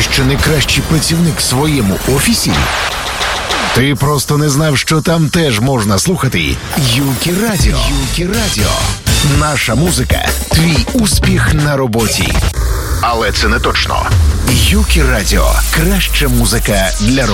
Ти що не кращий працівник в своєму офісі? Ти просто не знав, що там теж можна слухати Юкі Радіо. Юкі Радіо. Наша музика – твій успіх на роботі. Але це не точно. Юкі Радіо. Краща музика для роботи.